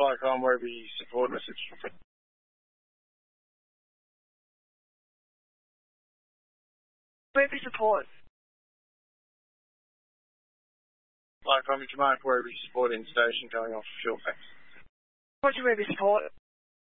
Flycom Werribee support message. Werribee support. Flycom, command Werribee support in station going off fuel tanks. Roger, Werribee support.